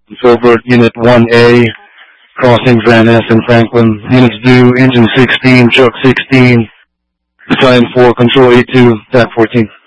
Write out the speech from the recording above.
Over Unit 1A, crossing Van Ness and Franklin. Units due, engine 16, truck 16, sign 4, control A2, TAC 14.